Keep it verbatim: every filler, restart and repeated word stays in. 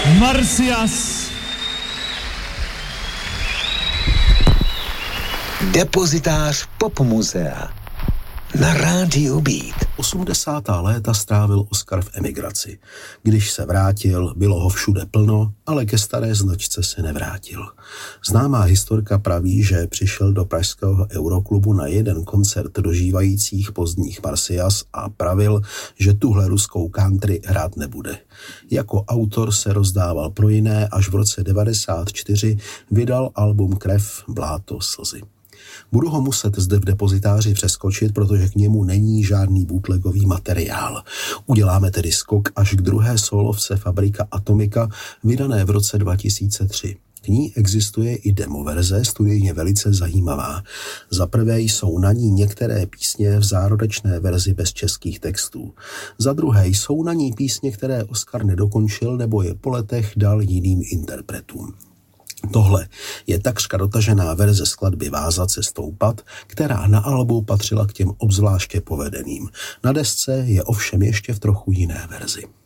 Marsyas. Depozitář Popmuzea na rádiu Beat. osmdesátá léta strávil Oskar v emigraci. Když se vrátil, bylo ho všude plno, ale ke staré značce se nevrátil. Známá historka praví, že přišel do pražského Euroklubu na jeden koncert dožívajících pozdních Marsyas a pravil, že tuhle ruskou country hrát nebude. Jako autor se rozdával pro jiné, až v roce devadesát čtyři vydal album Krev, bláto, slzy. Budu ho muset zde v depozitáři přeskočit, protože k němu není žádný bootlegový materiál. Uděláme tedy skok až k druhé solovce Fabrika Atomika, vydané v roce dva tisíce tři. K ní existuje i demoverze, studijně velice zajímavá. Za prvé jsou na ní některé písně v zárodečné verzi bez českých textů. Za druhé jsou na ní písně, které Oskar nedokončil nebo je po letech dal jiným interpretům. Tohle je takřka dotažená verze skladby Vázat se stoupat, která na albu patřila k těm obzvláště povedeným. Na desce je ovšem ještě v trochu jiné verzi.